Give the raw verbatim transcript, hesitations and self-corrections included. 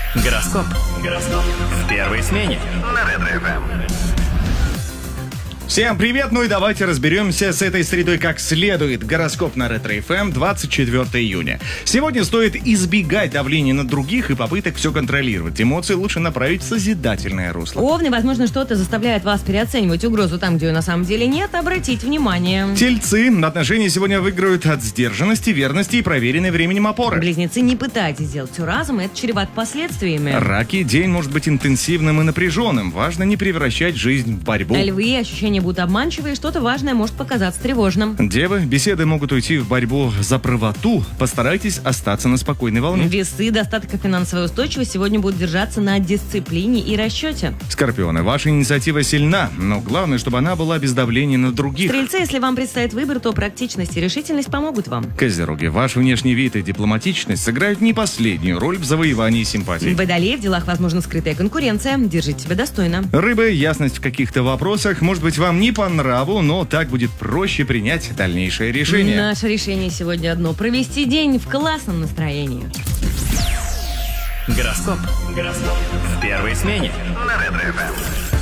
Гороскоп. Гороскоп. В первой смене. На Ретро-ФМ. Всем привет, ну и давайте разберемся с этой средой как следует. Гороскоп на Ретро-ФМ, двадцать четвёртое июня. Сегодня стоит избегать давления на других и попыток все контролировать. Эмоции лучше направить в созидательное русло. Овны, возможно, что-то заставляет вас переоценивать угрозу там, где ее на самом деле нет. Обратите внимание. Тельцы, отношения сегодня выиграют от сдержанности, верности и проверенной временем опоры. Близнецы, не пытайтесь сделать все разом, это чревато последствиями. Раки, день может быть интенсивным и напряженным. Важно не превращать жизнь в борьбу. Львы, ощущения будут обманчивые, что-то важное может показаться тревожным. Девы, беседы могут уйти в борьбу за правоту. Постарайтесь остаться на спокойной волне. Весы, достаток и финансовая устойчивость сегодня будут держаться на дисциплине и расчете. Скорпионы, ваша инициатива сильна, но главное, чтобы она была без давления на других. Стрельцы, если вам предстоит выбор, то практичность и решительность помогут вам. Козероги, ваш внешний вид и дипломатичность сыграют не последнюю роль в завоевании симпатий. Водолеи, в делах возможна скрытая конкуренция. Держите себя достойно. Рыбы, ясность в каких-то вопросах может быть вам не по нраву, но так будет проще принять дальнейшее решение. Наше решение сегодня одно: провести день в классном настроении. Гороскоп. Гороскоп. В первой смене. На Ретро-ФМ.